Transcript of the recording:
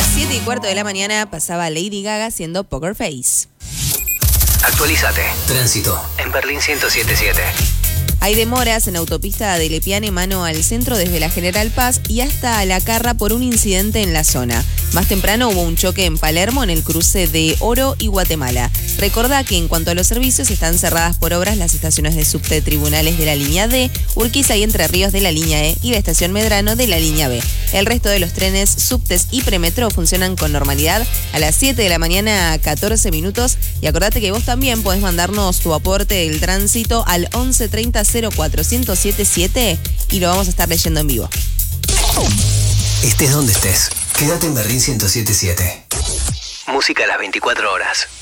7:15 de la mañana pasaba Lady Gaga haciendo Poker Face. Actualizate. Tránsito en Berlín 107.7. Hay demoras en autopista de Lepiane mano al centro desde la General Paz y hasta La Carra por un incidente en la zona. Más temprano hubo un choque en Palermo en el cruce de Oro y Guatemala. Recordá que en cuanto a los servicios están cerradas por obras las estaciones de subte Tribunales de la línea D, Urquiza y Entre Ríos de la línea E y la estación Medrano de la línea B. El resto de los trenes, subtes y premetro funcionan con normalidad a las 7 de la mañana a 14 minutos. Y acordate que vos también podés mandarnos tu aporte del tránsito al 11 30 04-1077 y lo vamos a estar leyendo en vivo. Estés donde estés, quédate en Berlín 107.7. Música a las 24 horas.